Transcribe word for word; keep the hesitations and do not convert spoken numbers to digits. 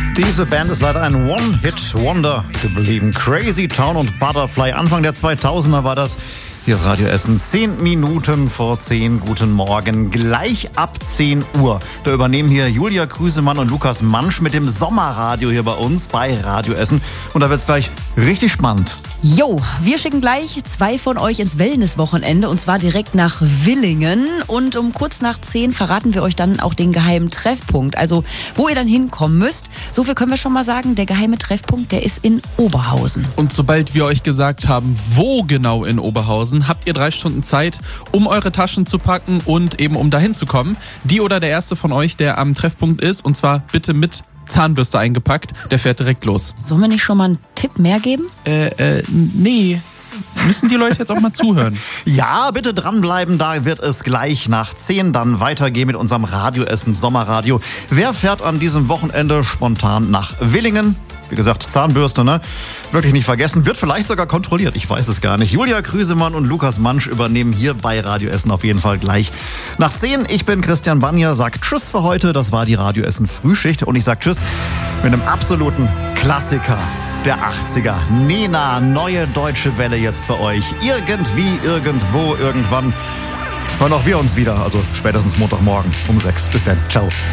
Diese Band ist leider ein One-Hit-Wonder geblieben. Crazy Town und Butterfly. Anfang der zweitausender war das. Hier ist Radio Essen. Zehn Minuten vor zehn. Guten Morgen. Gleich ab zehn Uhr. Da übernehmen hier Julia Krüsemann und Lukas Mansch mit dem Sommerradio hier bei uns bei Radio Essen. Und da wird's gleich richtig spannend. Jo, wir schicken gleich zwei von euch ins Wellnesswochenende und zwar direkt nach Villingen. Und um kurz nach zehn verraten wir euch dann auch den geheimen Treffpunkt, also wo ihr dann hinkommen müsst. So viel können wir schon mal sagen, der geheime Treffpunkt, der ist in Oberhausen. Und sobald wir euch gesagt haben, wo genau in Oberhausen, habt ihr drei Stunden Zeit, um eure Taschen zu packen und eben um dahin zu kommen. Die oder der erste von euch, der am Treffpunkt ist, und zwar bitte mit Zahnbürste eingepackt, der fährt direkt los. Sollen wir nicht schon mal einen Tipp mehr geben? Äh, äh, nee. Müssen die Leute jetzt auch mal zuhören? Ja, bitte dranbleiben, da wird es gleich nach zehn dann weitergehen mit unserem Radio Essen Sommerradio. Wer fährt an diesem Wochenende spontan nach Villingen? Wie gesagt, Zahnbürste, ne? Wirklich nicht vergessen. Wird vielleicht sogar kontrolliert. Ich weiß es gar nicht. Julia Krüsemann und Lukas Mansch übernehmen hier bei Radio Essen auf jeden Fall gleich nach zehn. Ich bin Christian Banja, sag Tschüss für heute. Das war die Radio Essen Frühschicht. Und ich sag Tschüss mit einem absoluten Klassiker der achtziger. Nena, neue deutsche Welle jetzt für euch. Irgendwie, irgendwo, irgendwann hören auch wir uns wieder. Also spätestens Montagmorgen um sechs. Bis dann. Ciao.